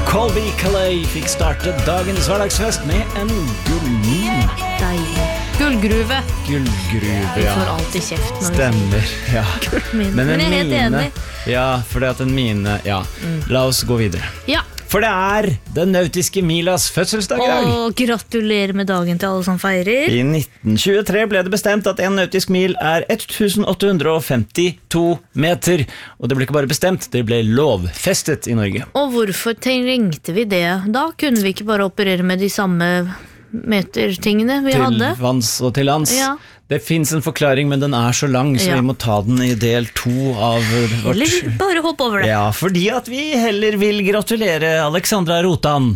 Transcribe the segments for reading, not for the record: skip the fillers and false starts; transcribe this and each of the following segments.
Colby Calais fikk startet dagens hverdagsfest med en gullmin. Deilig. Gullgruve. Gullgruve, Vi ja. får alltid kjeft når Stemmer, ja. Gullmine. Men Men en jeg er helt mine, enig. ja, for det at en mine, ja. La oss gå videre. Ja. For det er den nautiske Milas fødselsdag i dag. Og gratulerer med dagen til alle som feirer. I 1923 ble det bestemt at en nautisk mil er 1852 meter. Og det ble ikke bare bestemt, det ble lovfestet i Norge. Og hvorfor trengte vi det? Da kunne vi ikke bare operere med de samme metertingene vi hadde. Til vanns og til lands. Ja. Det finnes en forklaring, men den er så lang, så Ja. vi må ta den i del 2 av vårt... Eller bare hopp over det. Ja, fordi at vi heller vil gratulere Alexandra Rotan,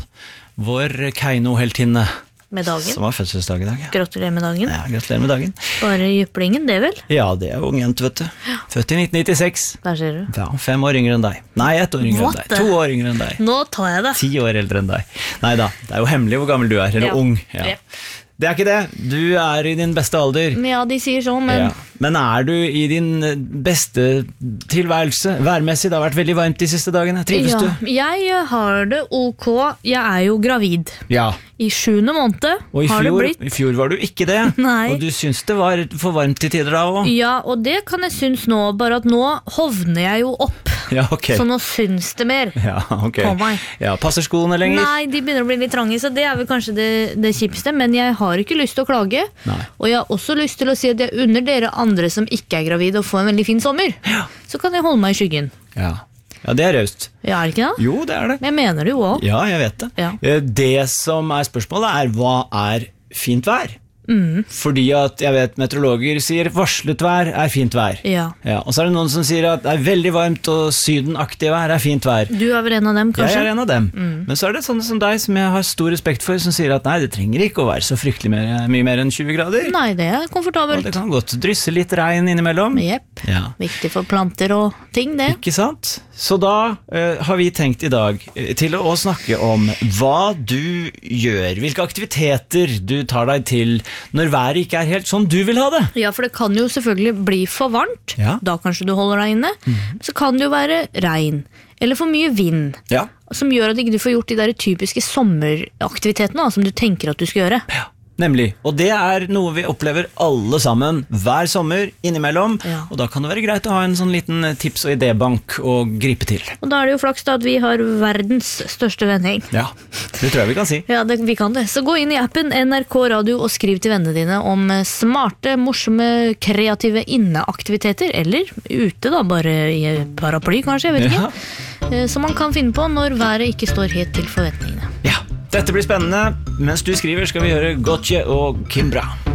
vår Keiino-heltinne, Med dagen. som har fødselsdag i dag. Gratulerer med dagen. Ja, gratulerer med dagen. Bare jyplingen, det vel? Ja, det er ung jente, vet du. Født i 1996. Der ser du. Ja, 5 år yngre enn deg. Nei, 1 år yngre What enn deg. the- 2 år yngre enn deg. Nå tar jeg det. 10 år eldre enn deg. Neida, det er jo hemmelig hvor gammel du er, eller Ja. ung. Ja. Ja. Det er ikke det. Du er i din beste alder. Ja, de sier sånn, men Ja. Men er du i din beste tilværelse værmessig? Det har vært veldig varmt de siste dagene. Trives du? Jeg har det ok. Jeg er jo gravid. Ja. I 7. måned Og har det blitt. i fjor var du ikke det. Nei. Og du syns det var for varmt til tider da òg? Ja, og det kan jeg synes nå, bare at nå hovner jeg jo opp. Ja, ok. Så nå syns det mer. Ja, ok. På meg. Ja, passer skoene lenger? Nei, de begynner å bli litt trange, så det er vel kanskje det kjipeste. Men jeg har ikke lyst til å klage. Nei. Og jeg har også lyst til å si at jeg unner dere andre som ikke er gravide å få en veldig fin sommer. Så kan jeg holde meg i skyggen. Ja. Ja, det er raust. Ja, er det ikke det? Jo, det er det. Men jeg mener det jo også. Ja, jeg vet det. Ja. Det som er spørsmålet er, hva er fint vær? Fordi at jeg vet meteorologer sier varslet vær er fint vær. Ja. Ja, og så er det noen som sier at det er veldig varmt og sydenaktig vær er fint vær. Du er vel en av dem, kanskje? Jeg er en av dem. Men så er det sånne som deg som jeg har stor respekt for, som sier at nei, det trenger ikke å være så fryktelig mye mer enn 20 grader. Nei, det er Og komfortabelt. det kan godt drysse litt regn innimellom. Jepp. Ja. Viktig for planter og ting, det. Ikke sant? Så da har vi tenkt i dag til å snakke om hva du gjør, hvilke aktiviteter du tar deg til når været ikke er helt sånn du vil ha det. Ja, for det kan jo selvfølgelig bli for varmt. Ja. Da kanskje du holder deg inne. Så kan det jo være regn, eller for mye vind, Ja. som gjør at ikke du får gjort de der typiske sommeraktivitetene da, som du tenker at du skal gjøre. Ja, nemlig. Og det er noe vi opplever alle sammen hver sommer innimellom. Ja. Og da kan det være greit å ha en sånn liten tips- og idébank å gripe til. Og da er det jo flaks da at vi har verdens største vennegjeng. Ja, det tror jeg vi kan si. Ja, vi kan det. Så gå inn i appen NRK Radio og skriv til vennene dine om smarte, morsomme, kreative inneaktiviteter, eller ute da, bare i paraply kanskje, jeg vet ikke. Ja. Som man kan finne på når været ikke står helt til forventningene. Ja, dette blir spennende. Mens du skriver skal vi høre Gotye og Kimbra.